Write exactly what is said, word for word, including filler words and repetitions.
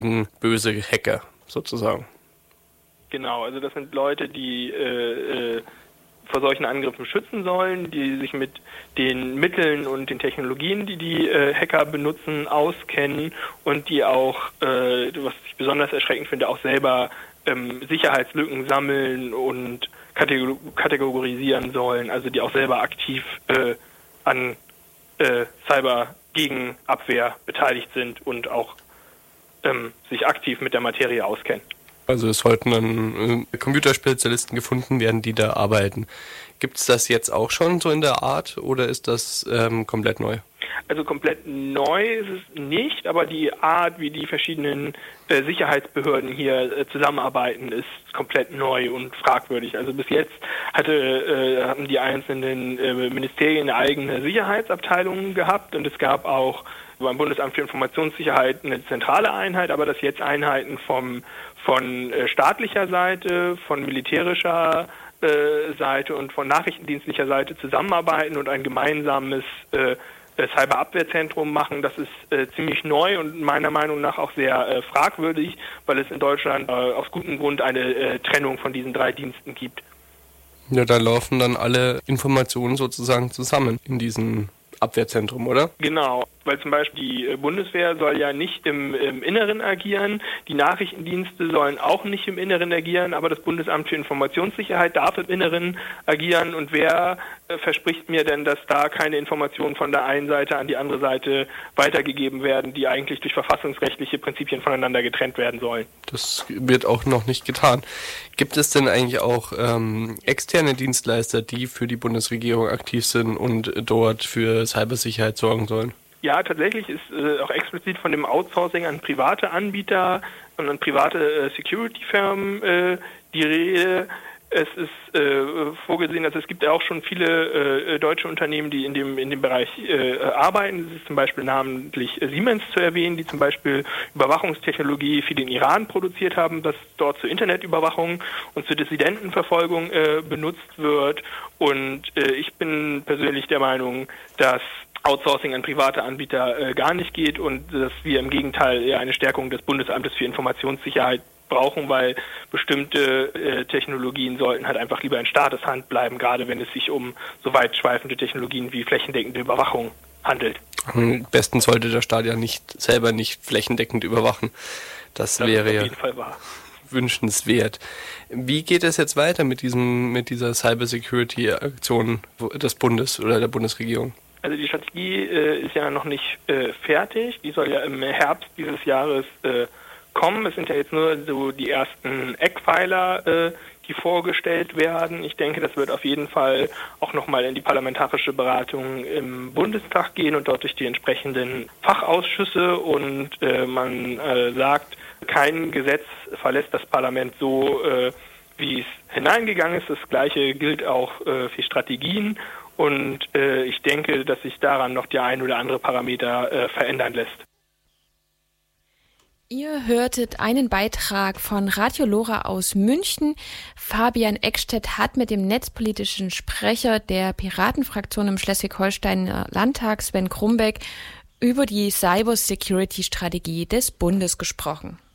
böse Hacker sozusagen. Genau, also das sind Leute, die äh, äh, vor solchen Angriffen schützen sollen, die sich mit den Mitteln und den Technologien, die die äh, Hacker benutzen, auskennen und die auch, äh, was ich besonders erschreckend finde, auch selber ähm, Sicherheitslücken sammeln und kategor- kategorisieren sollen, also die auch selber aktiv äh, an äh, Cyber-Gegenabwehr beteiligt sind und auch ähm, sich aktiv mit der Materie auskennen. Also es sollten dann äh, Computerspezialisten gefunden werden, die da arbeiten. Gibt es das jetzt auch schon so in der Art oder ist das ähm, komplett neu? Also komplett neu ist es nicht, aber die Art, wie die verschiedenen äh, Sicherheitsbehörden hier äh, zusammenarbeiten, ist komplett neu und fragwürdig. Also bis jetzt hatte, äh, hatten die einzelnen äh, Ministerien eine eigene Sicherheitsabteilung gehabt und es gab auch beim Bundesamt für Informationssicherheit eine zentrale Einheit, aber dass jetzt Einheiten vom, von äh, staatlicher Seite, von militärischer äh, Seite und von nachrichtendienstlicher Seite zusammenarbeiten und ein gemeinsames äh, Cyberabwehrzentrum machen, das ist äh, ziemlich neu und meiner Meinung nach auch sehr äh, fragwürdig, weil es in Deutschland äh, aus gutem Grund eine äh, Trennung von diesen drei Diensten gibt. Ja, da laufen dann alle Informationen sozusagen zusammen in diesem Abwehrzentrum, oder? Genau, weil zum Beispiel die Bundeswehr soll ja nicht im, im Inneren agieren, die Nachrichtendienste sollen auch nicht im Inneren agieren, aber das Bundesamt für Informationssicherheit darf im Inneren agieren und wer äh, verspricht mir denn, dass da keine Informationen von der einen Seite an die andere Seite weitergegeben werden, die eigentlich durch verfassungsrechtliche Prinzipien voneinander getrennt werden sollen? Das wird auch noch nicht getan. Gibt es denn eigentlich auch ähm, externe Dienstleister, die für die Bundesregierung aktiv sind und dort für Cybersicherheit sorgen sollen? Ja, tatsächlich ist äh, auch explizit von dem Outsourcing an private Anbieter und an private äh, Security-Firmen äh, die Rede. Es ist äh, vorgesehen, also es gibt ja auch schon viele äh, deutsche Unternehmen, die in dem in dem Bereich äh, arbeiten. Es ist zum Beispiel namentlich Siemens zu erwähnen, die zum Beispiel Überwachungstechnologie für den Iran produziert haben, das dort zur Internetüberwachung und zur Dissidentenverfolgung äh, benutzt wird. Und äh, ich bin persönlich der Meinung, dass Outsourcing an private Anbieter äh, gar nicht geht und dass wir im Gegenteil eher eine Stärkung des Bundesamtes für Informationssicherheit brauchen, weil bestimmte äh, Technologien sollten halt einfach lieber in Staateshand bleiben, gerade wenn es sich um so weitschweifende Technologien wie flächendeckende Überwachung handelt. Am besten sollte der Staat ja nicht selber nicht flächendeckend überwachen. Das, das wäre ja wünschenswert. Wie geht es jetzt weiter mit diesem mit dieser Cybersecurity-Aktion des Bundes oder der Bundesregierung? Also die Strategie äh, ist ja noch nicht äh, fertig. Die soll ja im Herbst dieses Jahres äh, kommen. Es sind ja jetzt nur so die ersten Eckpfeiler, äh, die vorgestellt werden. Ich denke, das wird auf jeden Fall auch nochmal in die parlamentarische Beratung im Bundestag gehen und dort durch die entsprechenden Fachausschüsse. Und äh, man äh, sagt, kein Gesetz verlässt das Parlament so, äh, wie es hineingegangen ist. Das Gleiche gilt auch äh, für Strategien. Und äh, ich denke, dass sich daran noch der ein oder andere Parameter äh, verändern lässt. Ihr hörtet einen Beitrag von Radio Lora aus München. Fabian Eckstedt hat mit dem netzpolitischen Sprecher der Piratenfraktion im Schleswig-Holsteiner Landtag, Sven Krumbeck, über die Cybersecurity-Strategie des Bundes gesprochen.